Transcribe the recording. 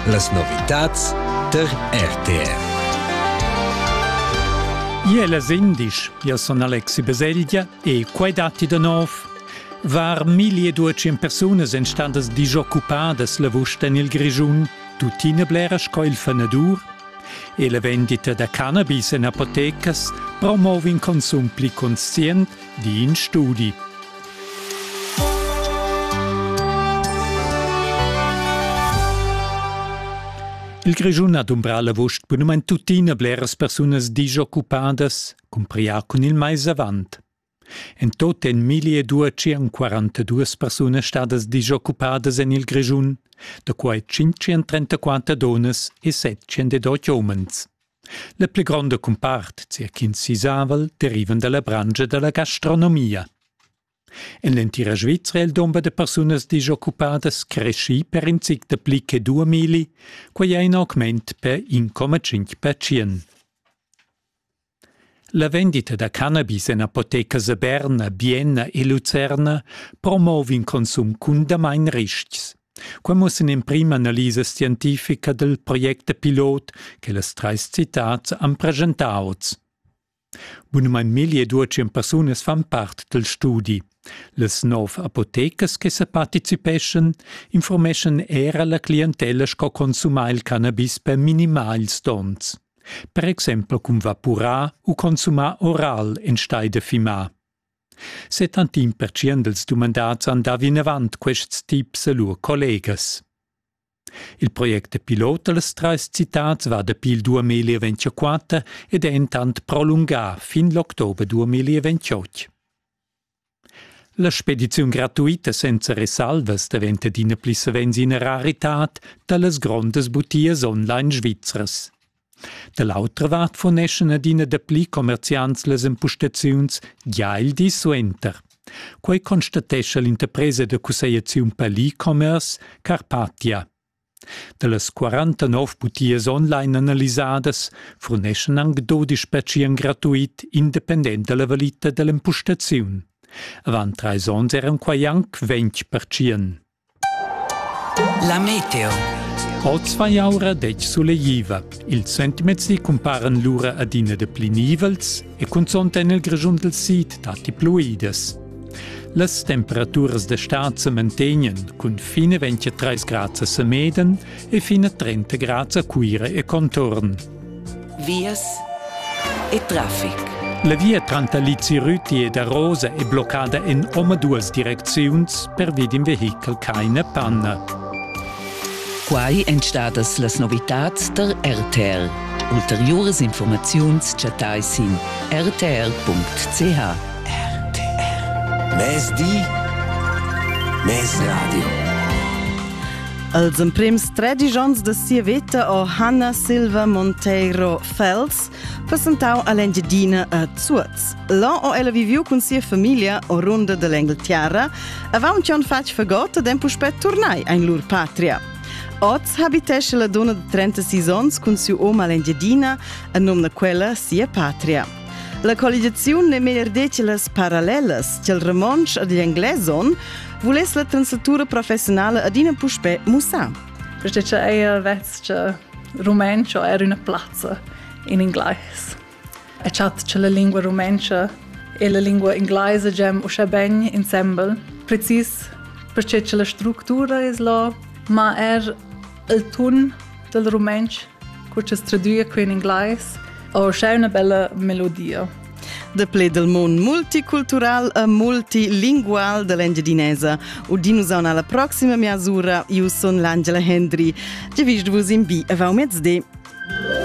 Las novitats der RTR. Ielas indisch, io sono Alexi Baselgia e quei dati de nov. Var 1200 personas en standas disoccupadas la vusta nel Grischun, tutina blera sco il Fenadur, e la vendita da cannabis in apotecas promuove un consum pli conscient di in studi. Il Grischun ha d'umbrar la vust bunamein tutina bleras personas disoccupadas, cumpria con il mais avant. En tot en 1242 personas stadas disoccupadas en il Grischun, da quai 534 donas e 712 omens. La pli gronda compart, circa in sisavel, derivan da la branca della gastronomia. En l'entira Svizra il domba de personas disoccupadas cresci per in zic de pli che 2000, quai ha in augment per 1,5%. La vendita da cannabis in apotecas a Berna, Bienna e Luzerna promuove un consum cun damain riscs. Qua mussen in prima analisa scientifica del progetto pilot che las trais citats han presentauts. Bunamein 1200 personas fan part del studi. Las 9 apotecas che se participeschen informeschen era la clientela sco consumar il cannabis per minimals dons. Per exemplo, cum vaporar o consumar oral en stai de fimar. 70% dels domandats andavi in avant quests tips a lur collegas. Il progetto pilota las trais citats va da pil 2024 ed è intant prolungar fin l'october 2028. La spedizione gratuita senza resalvas diventa d'ina pli savens ina raritat dallas grondas butias online svizras. Dall'altra vat forneschen adina da pli commerciants las impostaziuns gia il dissuenter. Quei constatescha l'interpresa de cusseiaziun per l'e-commerce Carpatia. Dallas 49 butias online analisadas forneschen anche 12% gratuit independent dalla valita dell'impostaziun. Avant 3 ans eran quai anche 20%. La meteo. O 2 aura dec sulle jiva. Il centimetri comparan l'ura adina de pli nivels e consonta nel Grischun del Sid dati pluides. Las temperaturas de stat se mantegnen cun fine 23 gradi a Meden e fine 30 gradi a Cuire e contorn. Vias e traffic. La via tra Lizi Rüti e da Rosa è bloccata in oma 2 direziuns per vid in vehikel keine panna. Quai entstadas las novitats der RTR. Ulteriores informaziuns chatais in rtr.ch. RTR. Mes di, mes radio. Els emprems 13 ans de sia veta o Hanna Silva Monteiro Fels presentau a l'Engiadina a Zuaz. Là o ella viviu con sia famiglia o ronda de l'Engeltiara aveva un cion fac fagotta d'en puspet tornai a in lur patria. Oz habitesce la donna de 36 ans con suo uomo a l'Engiadina a nome quella sia patria. La collegiazione ne meglerdece las parallelas c'el remonch ad gli angleson vules la translatura professionale ad in puspet musa. Perché c'è vezza rumencio era una plaza in inglese. E c'è la lingua rumencio e la lingua inglese gem usce ben insieme. Precis perché c'è la struttura is là, ma il ton del rumencio che si traduce qui in inglese o c'è una bella melodia. De ple del mond multicultural e multilingual de l'Engiadinesa. Udinus alla prossima misura. Io son l'Angela Hendry. Ge vist vos in bi avau mezz'de.